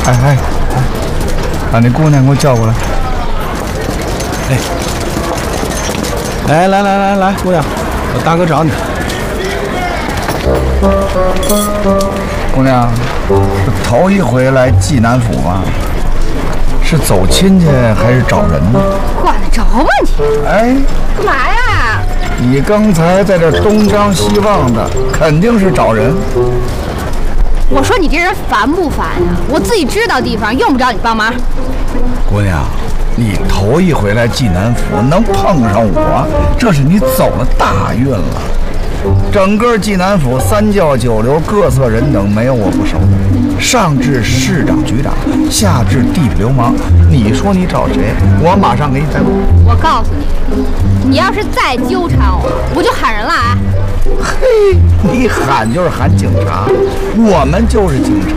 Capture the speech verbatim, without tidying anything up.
哎哎哎，把那姑娘给我叫过来。 哎，来来来来来，姑娘，我大哥找你。 姑娘，是头一回来济南府吗？是走亲戚还是找人呢？ 管得着吗你？ 哎， 干嘛呀？ 你刚才在这东张西望的，肯定是找人。 我说你这人烦不烦呀？我自己知道地方，用不着你帮忙。 姑娘，你头一回来济南府，能碰上我，这是你走了大运了。整个济南府三教九流各色人等没有我不熟的，上至市长局长，下至地痞流氓，你说你找谁，我马上给你带过。 我告诉你，你要是再纠缠我，我就喊人了啊！ 嘿，你喊就是喊警察，我们就是警察。